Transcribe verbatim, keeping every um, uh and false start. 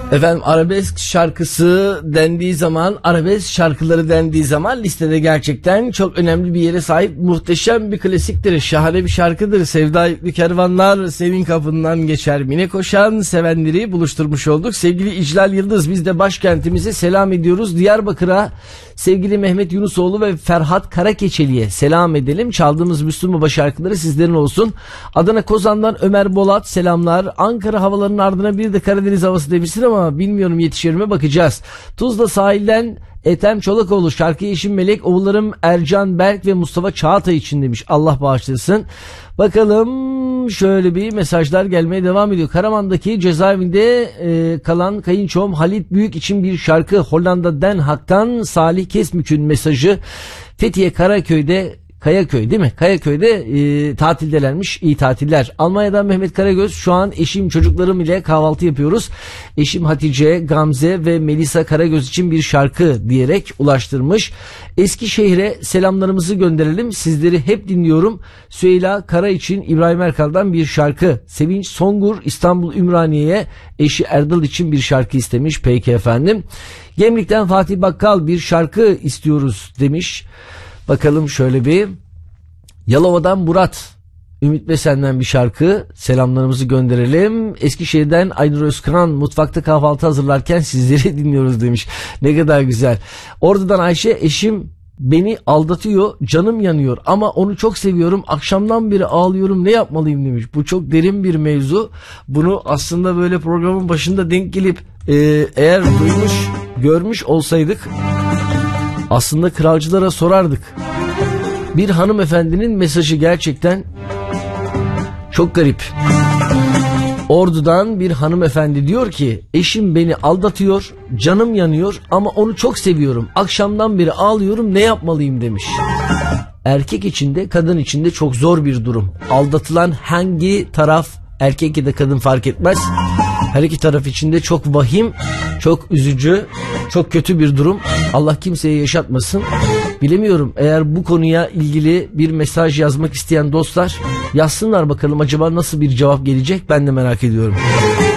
Efendim arabesk şarkısı dendiği zaman, arabesk şarkıları dendiği zaman listede gerçekten çok önemli bir yere sahip, muhteşem bir klasiktir, şahane bir şarkıdır. Sevda yüklü kervanlar sevin kapından geçer, mine koşan sevenleri buluşturmuş olduk. Sevgili İclal Yıldız, biz de başkentimize selam ediyoruz. Diyarbakır'a sevgili Mehmet Yunusoğlu ve Ferhat Karakeçeli'ye selam edelim. Çaldığımız Müslüm Baba şarkıları sizlerin olsun. Adana Kozan'dan Ömer Bolat selamlar. Ankara havalarının ardına bir de Karadeniz havası demişsin ama bilmiyorum, yetişir mi, bakacağız. Tuzla sahilden Ethem Çolakoğlu, şarkı Yeşim Melek, oğullarım Ercan Berk ve Mustafa Çağatay için demiş. Allah bağışlasın. Bakalım, şöyle bir mesajlar gelmeye devam ediyor. Karaman'daki cezaevinde e, kalan kayınçom Halit Büyük için bir şarkı. Hollanda Den Haag'tan Salih Kesmük'ün mesajı. Fethiye Karaköy'de, Kayaköy değil mi? Kayaköy'de e, tatildelermiş. İyi tatiller. Almanya'dan Mehmet Karagöz, şu an eşim çocuklarım ile kahvaltı yapıyoruz. Eşim Hatice, Gamze ve Melisa Karagöz için bir şarkı diyerek ulaştırmış. Eskişehir'e selamlarımızı gönderelim. Sizleri hep dinliyorum. Süheyla Kara için İbrahim Erkal'dan bir şarkı. Sevinç Songur İstanbul Ümraniye'ye eşi Erdal için bir şarkı istemiş. Peki efendim. Gemlik'ten Fatih Bakkal, bir şarkı istiyoruz demiş. Bakalım şöyle bir. Yalova'dan Murat, Ümit Besen'den bir şarkı, selamlarımızı gönderelim. Eskişehir'den Aynur Özkan, mutfakta kahvaltı hazırlarken sizleri dinliyoruz demiş. Ne kadar güzel. Ordu'dan Ayşe, eşim beni aldatıyor, canım yanıyor ama onu çok seviyorum, akşamdan beri ağlıyorum, ne yapmalıyım demiş. Bu çok derin bir mevzu. Bunu aslında böyle programın başında denk gelip e, eğer duymuş, görmüş olsaydık aslında kralcılara sorardık. Bir hanımefendinin mesajı gerçekten çok garip. Ordu'dan bir hanımefendi diyor ki, eşim beni aldatıyor, canım yanıyor ama onu çok seviyorum, akşamdan beri ağlıyorum, ne yapmalıyım demiş. Erkek için de kadın için de çok zor bir durum. Aldatılan hangi taraf, erkek ya da kadın fark etmez, her iki taraf için de çok vahim, çok üzücü, çok kötü bir durum. Allah kimseye yaşatmasın. Bilemiyorum, eğer bu konuya ilgili bir mesaj yazmak isteyen dostlar yazsınlar bakalım, acaba nasıl bir cevap gelecek, ben de merak ediyorum.